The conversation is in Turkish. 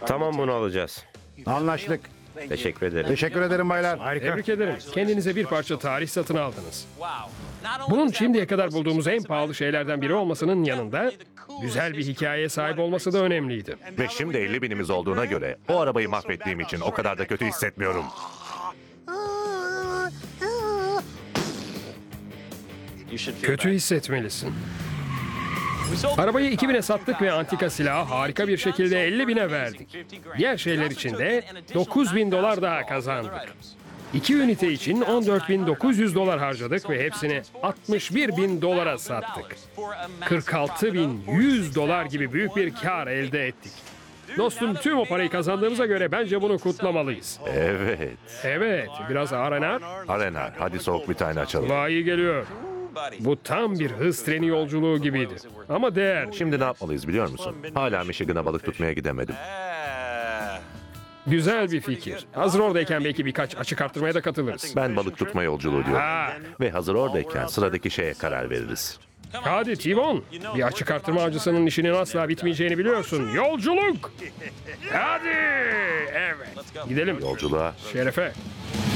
Tamam, bunu alacağız. Anlaştık. Teşekkür ederim. Teşekkür ederim baylar. Harika. Tebrik ederim. Kendinize bir parça tarih satın aldınız. Bunun şimdiye kadar bulduğumuz en pahalı şeylerden biri olmasının yanında güzel bir hikayeye sahip olması da önemliydi. Ve şimdi 50 binimiz olduğuna göre o arabayı mahvettiğim için o kadar da kötü hissetmiyorum. Kötü hissetmelisin. Arabayı 2000'e sattık ve antika silahı harika bir şekilde 50 bine verdik. Diğer şeyler için de 9.000 dolar daha kazandık. 2 ünite için 14.900 dolar harcadık ve hepsini 61.000 dolara sattık. 46.100 dolar gibi büyük bir kar elde ettik. Dostum, tüm o parayı kazandığımıza göre bence bunu kutlamalıyız. Evet. Evet, biraz R&R. Arena, hadi soğuk bir tane açalım. Kulağa iyi geliyor. Bu tam bir hız treni yolculuğu gibiydi. Ama değer. Şimdi ne yapmalıyız biliyor musun? Hala Michigan'a balık tutmaya gidemedim. Güzel bir fikir. Hazır oradayken belki birkaç açık arttırmaya da katılırız. Ben balık tutma yolculuğu diyorum. Ha, Ve hazır oradayken sıradaki şeye karar veririz. hadi T-Bone. Bir açık arttırma avcısının işinin asla bitmeyeceğini biliyorsun. Yolculuk. Hadi. Evet. Gidelim. Yolculuğa Şerefe.